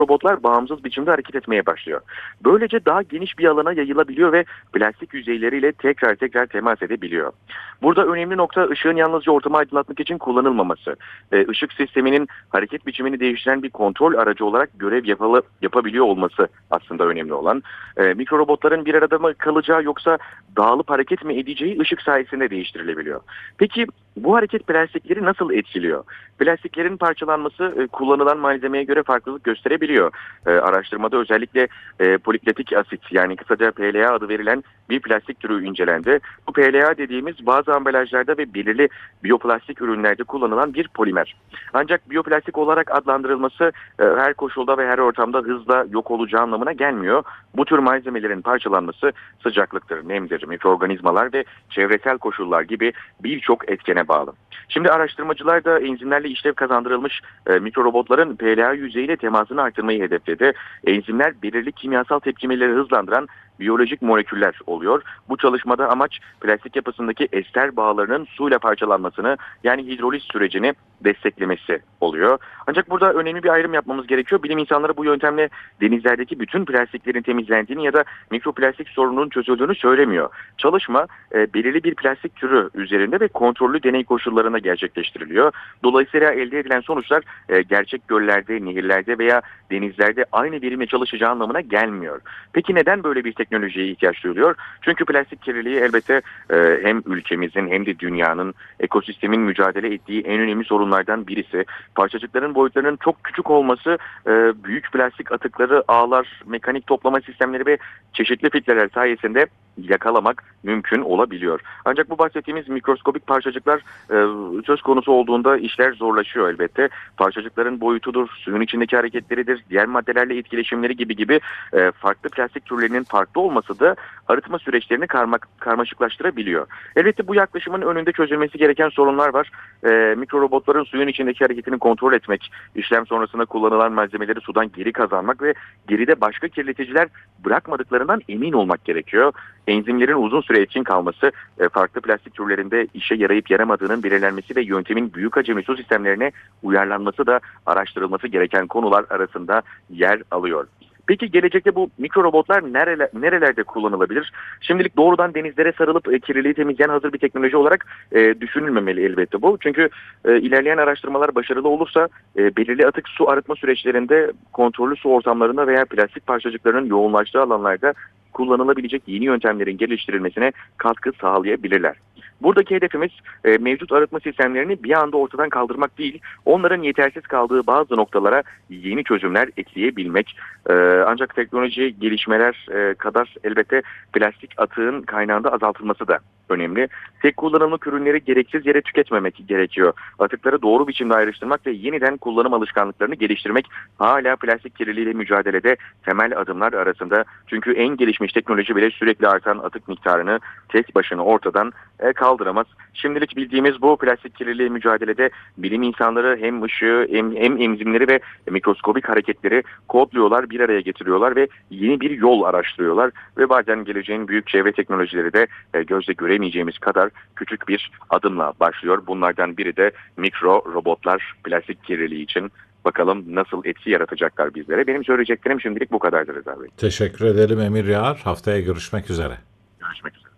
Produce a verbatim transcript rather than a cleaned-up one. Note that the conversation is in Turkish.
robotlar bağımsız biçimde hareket etmeye başlıyor. Böylece daha geniş bir alana yayılabiliyor ve plastik yüzeyleriyle tekrar tekrar temas edebiliyor. Burada önemli nokta ışığın yalnızca ortamı aydınlatmak için kullanılmaması. Ee, ışık sisteminin hareket biçimini değiştiren bir kontrol aracı olarak görev yapalı, yapabiliyor olması aslında önemli olan. Ee, mikro robotların bir arada mı kalacağı yoksa dağılıp hareket mi edeceği ışık sayesinde değiştirilebiliyor. Peki bu hareket plastikleri nasıl etkiliyor? Plastiklerin parçalanması e, kullanılan malzemeye göre farklılık gösterebiliyor. E, araştırmada özellikle e, polipletik asit, yani kısaca P L A adı verilen bir plastik türü incelendi. Bu P L A dediğimiz bazı ambalajlarda ve belirli biyoplastik ürünlerde kullanılan bir polimer. Ancak biyoplastik olarak adlandırılması e, her koşulda ve her ortamda hızla yok olacağı anlamına gelmiyor. Bu tür malzemelerin parçalanması sıcaklıktır, nemdir, mikroorganizmalar ve çevresel koşullar gibi birçok etkene bağlı. Şimdi araştırmacılar da enzimlerle işlev kazandırılmış e, mikrorobotların P L A yüzeyiyle temasını artırmayı hedefledi. Enzimler belirli kimyasal tepkimeleri hızlandıran biyolojik moleküller oluyor. Bu çalışmada amaç plastik yapısındaki ester bağlarının suyla parçalanmasını, yani hidroliz sürecini desteklemesi oluyor. Ancak burada önemli bir ayrım yapmamız gerekiyor. Bilim insanları bu yöntemle denizlerdeki bütün plastiklerin temizlendiğini ya da mikroplastik sorununun çözüldüğünü söylemiyor. Çalışma e, belirli bir plastik türü üzerinde ve kontrollü deney koşullarına gerçekleştiriliyor. Dolayısıyla elde edilen sonuçlar e, gerçek göllerde, nehirlerde veya denizlerde aynı verimle çalışacağı anlamına gelmiyor. Peki neden böyle bir teknolojiye ihtiyaç duyuluyor? Çünkü plastik kirliliği elbette e, hem ülkemizin hem de dünyanın, ekosistemin mücadele ettiği en önemli sorunlardan birisi. Parçacıkların boyutlarının çok küçük olması e, büyük plastik atıkları, ağlar, mekanik toplama sistemleri ve çeşitli filtreler sayesinde yakalamak mümkün olabiliyor. Ancak bu bahsettiğimiz mikroskobik parçacıklar e, söz konusu olduğunda işler zorlaşıyor elbette. Parçacıkların boyutudur, suyun içindeki hareketleridir, diğer maddelerle etkileşimleri gibi gibi e, farklı plastik türlerinin farklı olması da arıtma süreçlerini karma, karmaşıklaştırabiliyor. Elbette bu yaklaşımın önünde çözülmesi gereken sorunlar var. E, mikrorobotların suyun içindeki hareketini kontrol etmek, işlem sonrasında kullanılan malzemeleri sudan geri kazanmak ve geride başka kirleticiler bırakmadıklarından emin olmak gerekiyor. Enzimlerin uzun süre etkin kalması, farklı plastik türlerinde işe yarayıp yaramadığının belirlenmesi ve yöntemin büyük hacimli su sistemlerine uyarlanması da araştırılması gereken konular arasında yer alıyor. Peki gelecekte bu mikro robotlar nereler, nerelerde kullanılabilir? Şimdilik doğrudan denizlere sarılıp e, kirliliği temizleyen hazır bir teknoloji olarak e, düşünülmemeli elbette bu. Çünkü e, ilerleyen araştırmalar başarılı olursa e, belirli atık su arıtma süreçlerinde, kontrollü su ortamlarında veya plastik parçacıklarının yoğunlaştığı alanlarda kullanılabilecek yeni yöntemlerin geliştirilmesine katkı sağlayabilirler. Buradaki hedefimiz e, mevcut arıtma sistemlerini bir anda ortadan kaldırmak değil, onların yetersiz kaldığı bazı noktalara yeni çözümler ekleyebilmek. E, ancak teknoloji gelişmeler e, kadar elbette plastik atığın kaynağında azaltılması da önemli. Tek kullanımlık ürünleri gereksiz yere tüketmemek gerekiyor. Atıkları doğru biçimde ayrıştırmak ve yeniden kullanım alışkanlıklarını geliştirmek hala plastik kirliliğiyle mücadelede temel adımlar arasında. Çünkü en gelişmiş teknoloji bile sürekli artan atık miktarını tek başına ortadan e, kaldıramaz. Şimdilik bildiğimiz bu plastik kirliliği mücadelede bilim insanları hem ışığı hem, hem enzimleri ve mikroskobik hareketleri kodluyorlar, bir araya getiriyorlar ve yeni bir yol araştırıyorlar ve bazen geleceğin büyük çevre teknolojileri de e, gözle göremeyeceğimiz kadar küçük bir adımla başlıyor. Bunlardan biri de mikro robotlar plastik kirliliği için. Bakalım nasıl etki yaratacaklar bizlere. Benim söyleyeceklerim şimdilik bu kadardır Rıza Bey. Teşekkür ederim Emir Yağar. Haftaya görüşmek üzere. Görüşmek üzere.